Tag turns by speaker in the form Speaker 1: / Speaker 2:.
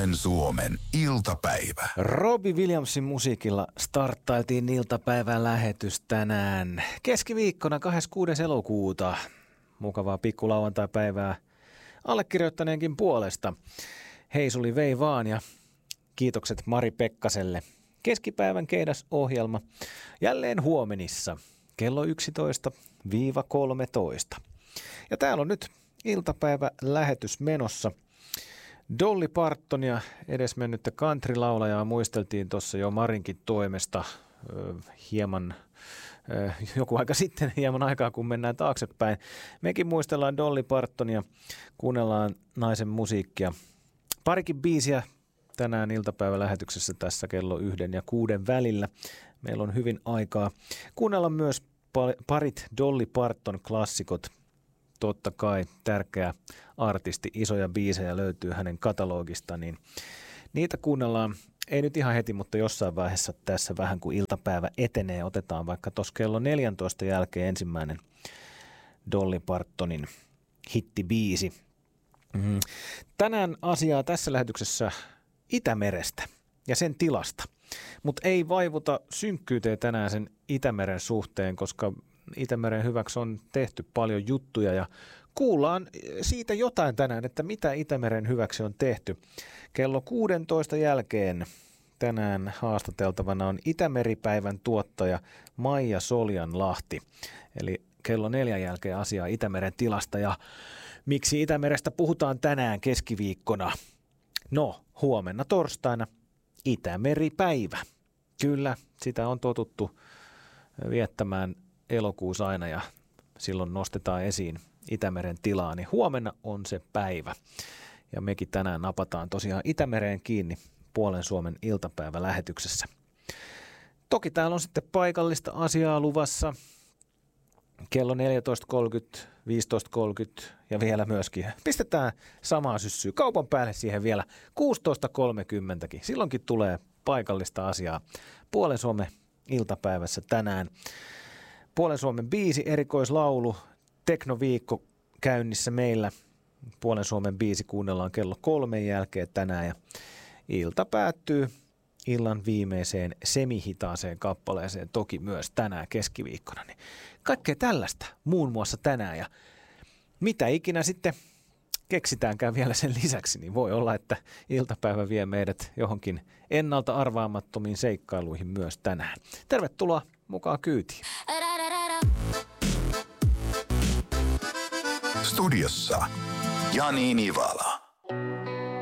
Speaker 1: Puolen Suomen iltapäivä.
Speaker 2: Robbie Williamsin musiikilla starttailtiin iltapäivän lähetys tänään keskiviikkona 26. elokuuta. Mukavaa pikkulauantai-päivää allekirjoittaneenkin puolesta. Heisuli vei vaan ja kiitokset Mari Pekkaselle. Keskipäivän keidasohjelma jälleen huomenissa kello 11-13. Ja täällä on nyt iltapäivä lähetys menossa. Dolly Partonia, edesmennyttä country-laulajaa, muisteltiin tuossa jo Marinkin toimesta hieman joku aika sitten, hieman aikaa kun mennään taaksepäin. Mekin muistellaan Dolly Partonia, kuunnellaan naisen musiikkia. Parikin biisiä tänään iltapäivälähetyksessä tässä kello 1 ja 6 välillä. Meillä on hyvin aikaa kuunnella myös parit Dolly Parton klassikot. Totta kai tärkeä artisti, isoja biisejä löytyy hänen katalogistaan, niin niitä kuunnellaan, ei nyt ihan heti, mutta jossain vaiheessa tässä vähän kun iltapäivä etenee, otetaan vaikka tuossa kello 14 jälkeen ensimmäinen Dolly Partonin hittibiisi. Tänään asiaa tässä lähetyksessä Itämerestä ja sen tilasta, mutta ei vaivuta synkkyyteen tänään sen Itämeren suhteen, koska Itämeren hyväksi on tehty paljon juttuja ja kuullaan siitä jotain tänään, että mitä Itämeren hyväksi on tehty. Kello 16 jälkeen tänään haastateltavana on Itämeripäivän tuottaja Maija Soljanlahti. Eli kello 4 jälkeen asiaa Itämeren tilasta ja miksi Itämerestä puhutaan tänään keskiviikkona? No, huomenna torstaina Itämeripäivä. Kyllä, sitä on totuttu viettämään elokuussa aina ja silloin nostetaan esiin Itämeren tilaa, niin huomenna on se päivä. Ja mekin tänään napataan tosiaan Itämereen kiinni Puolen Suomen iltapäivälähetyksessä. Toki täällä on sitten paikallista asiaa luvassa kello 14.30, 15.30 ja vielä myöskin. Pistetään samaa syssyä kaupan päälle siihen vielä 16.30. Silloinkin tulee paikallista asiaa Puolen Suomen iltapäivässä tänään. Puolen Suomen biisi, erikoislaulu, teknoviikko käynnissä meillä. Puolen Suomen biisi kuunnellaan kello 3 jälkeen tänään ja ilta päättyy illan viimeiseen semihitaaseen kappaleeseen toki myös tänään keskiviikkona. Niin kaikkea tällaista muun muassa tänään ja mitä ikinä sitten keksitäänkään vielä sen lisäksi, niin voi olla, että iltapäivä vie meidät johonkin ennalta arvaamattomiin seikkailuihin myös tänään. Tervetuloa mukaan kyytiin.
Speaker 1: Studiossa Jani Nivala.